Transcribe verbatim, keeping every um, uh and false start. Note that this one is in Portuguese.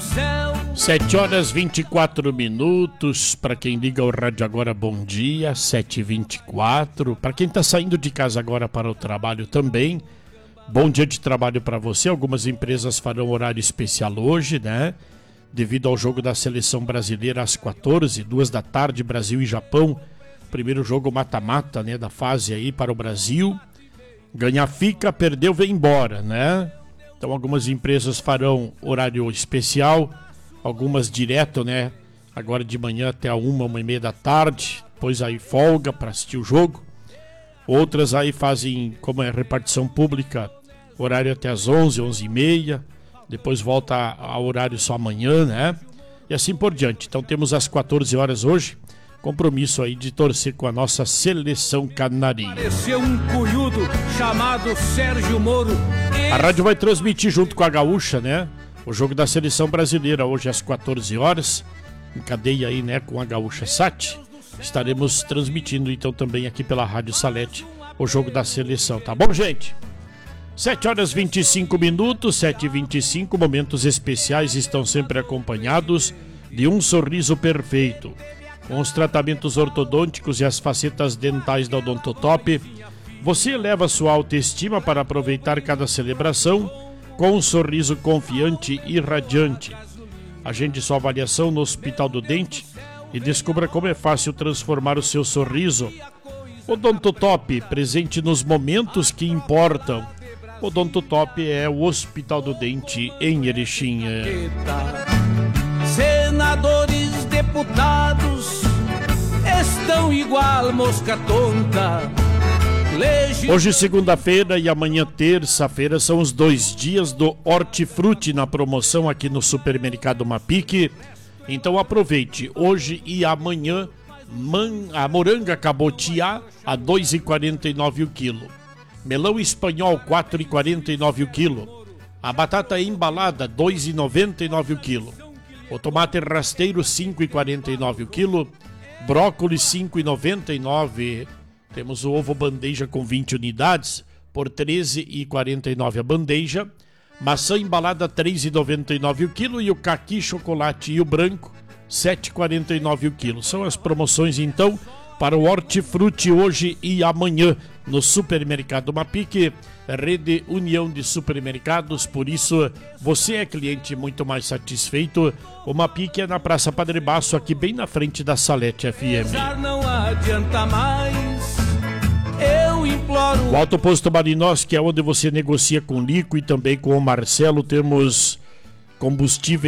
sete horas e vinte e quatro minutos. Para quem liga o rádio agora, bom dia. sete e vinte e quatro. Para quem está saindo de casa agora para o trabalho também, bom dia de trabalho para você. Algumas empresas farão horário especial hoje, né? Devido ao jogo da seleção brasileira às quatorze, duas da tarde, Brasil e Japão. Primeiro jogo mata-mata, né, da fase aí para o Brasil. Ganhar fica, perdeu, vem embora, né? Então algumas empresas farão horário especial, algumas direto, né? Agora de manhã até a uma, uma e meia da tarde, depois aí folga para assistir o jogo. Outras aí fazem, como é repartição pública, horário até as onze, onze e meia. Depois volta ao horário só amanhã, né? E assim por diante. Então temos às quatorze horas hoje, compromisso aí de torcer com a nossa seleção canarinha. Apareceu um cunhudo chamado Sérgio Moro. A rádio vai transmitir junto com a Gaúcha, né? O jogo da seleção brasileira hoje às quatorze horas. Em cadeia aí, né? Com a Gaúcha Sat. Estaremos transmitindo então também aqui pela Rádio Salete o jogo da seleção, tá bom, gente? sete horas e vinte e cinco minutos, sete e vinte e cinco, momentos especiais estão sempre acompanhados de um sorriso perfeito. Com os tratamentos ortodônticos e as facetas dentais da Odontotop, você eleva sua autoestima para aproveitar cada celebração com um sorriso confiante e radiante. Agende sua avaliação no Hospital do Dente e descubra como é fácil transformar o seu sorriso. Odontotop, presente nos momentos que importam. Odontotop é o Hospital do Dente em Erechim. Senadores, deputados estão igual mosca tonta. Legi... Hoje segunda-feira e amanhã terça-feira são os dois dias do Hortifruti na promoção aqui no Supermercado Mapique. Então aproveite hoje e amanhã. Man... A moranga cabotiá a dois reais e quarenta e nove o quilo. Melão espanhol quatro reais e quarenta e nove o quilo. A batata embalada dois reais e noventa e nove o quilo. O tomate rasteiro cinco reais e quarenta e nove o quilo. Brócolis cinco reais e noventa e nove. Temos o ovo bandeja com vinte unidades por treze reais e quarenta e nove a bandeja. Maçã embalada três reais e noventa e nove o quilo. E o caqui chocolate e o branco sete reais e quarenta e nove o quilo. São as promoções então para o Hortifruti hoje e amanhã no Supermercado Mapique, Rede União de Supermercados. Por isso, você é cliente muito mais satisfeito. O Mapique é na Praça Padre Baço, aqui bem na frente da Salete F M. Não adianta mais, eu imploro. O Alto Posto Marinós, que é onde você negocia com o Lico e também com o Marcelo, temos combustível